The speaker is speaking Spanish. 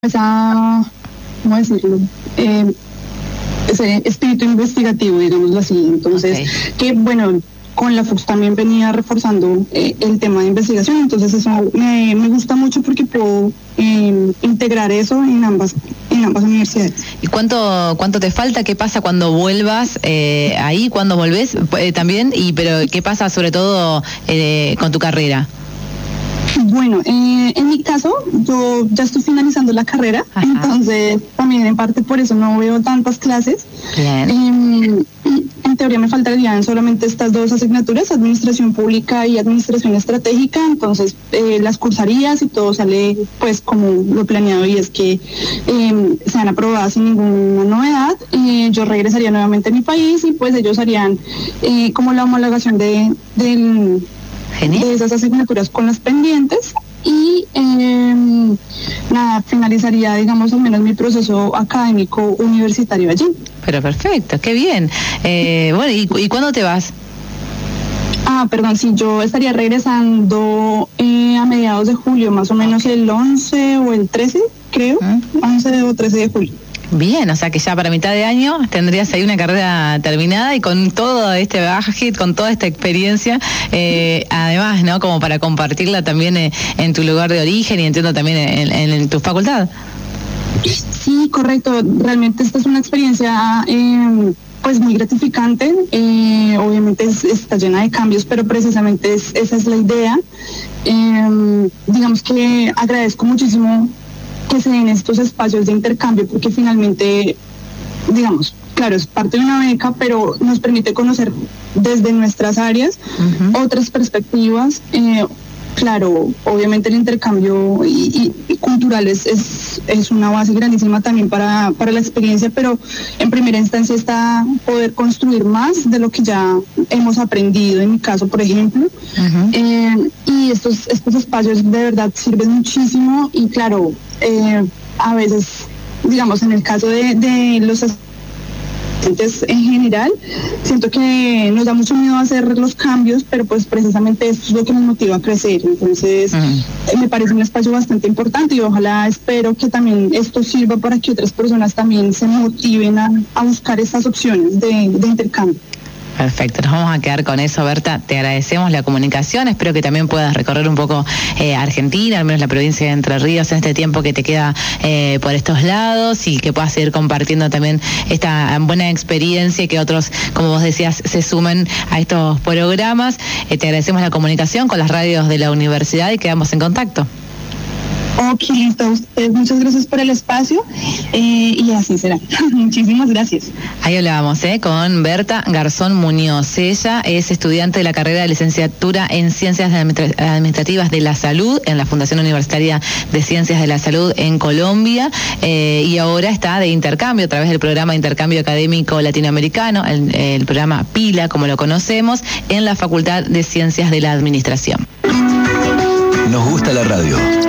esa, ¿cómo decirlo? Ese espíritu investigativo, digámoslo así. Entonces, que bueno, con la FUCS también venía reforzando el tema de investigación, entonces eso me gusta mucho porque puedo integrar eso en ambas universidades. ¿Y cuánto te falta? ¿Qué pasa cuando vuelvas ahí? ¿Cuándo volvés? También, pero ¿qué pasa sobre todo con tu carrera? Bueno, en mi caso, yo ya estoy finalizando la carrera, entonces también en parte por eso no veo tantas clases. En teoría me faltarían solamente estas dos asignaturas, Administración Pública y Administración Estratégica, entonces las cursarías y todo sale pues como lo planeado, y es que sean aprobadas sin ninguna novedad. Yo regresaría nuevamente a mi país y pues ellos harían como la homologación de esas asignaturas con las pendientes y finalizaría, digamos, al menos mi proceso académico universitario allí. Pero perfecto, qué bien. Bueno, ¿y cuándo te vas? Perdón, sí, yo estaría regresando a mediados de julio, más o menos el 11 o el 13, creo, 11 o 13 de julio. Bien, o sea que ya para mitad de año tendrías ahí una carrera terminada y con todo este bagaje, con toda esta experiencia, además, ¿no? Como para compartirla también en tu lugar de origen y entiendo también en tu facultad. Sí, correcto. Realmente esta es una experiencia pues muy gratificante. Obviamente está llena de cambios, pero precisamente esa es la idea. Digamos que agradezco muchísimo que se den estos espacios de intercambio, porque finalmente, digamos, claro, es parte de una beca, pero nos permite conocer desde nuestras áreas otras perspectivas. Claro, obviamente el intercambio y cultural es una base grandísima también para la experiencia, pero en primera instancia está poder construir más de lo que ya hemos aprendido, en mi caso, por ejemplo. Y estos espacios de verdad sirven muchísimo y claro, a veces, digamos, en el caso de los en general, siento que nos da mucho miedo hacer los cambios, pero pues precisamente esto es lo que nos motiva a crecer. Entonces me parece un espacio bastante importante y ojalá, espero que también esto sirva para que otras personas también se motiven a buscar estas opciones de intercambio. Perfecto, nos vamos a quedar con eso, Berta. Te agradecemos la comunicación, espero que también puedas recorrer un poco Argentina, al menos la provincia de Entre Ríos en este tiempo que te queda por estos lados, y que puedas seguir compartiendo también esta buena experiencia y que otros, como vos decías, se sumen a estos programas. Te agradecemos la comunicación con las radios de la universidad y quedamos en contacto. Ok, listo. Ustedes, muchas gracias por el espacio y así será. Muchísimas gracias. Ahí hablábamos con Berta Garzón Muñoz. Ella es estudiante de la carrera de licenciatura en Ciencias Administrativas de la Salud en la Fundación Universitaria de Ciencias de la Salud en Colombia, y ahora está de intercambio a través del programa de intercambio académico latinoamericano, el programa PILA, como lo conocemos, en la Facultad de Ciencias de la Administración. Nos gusta la radio.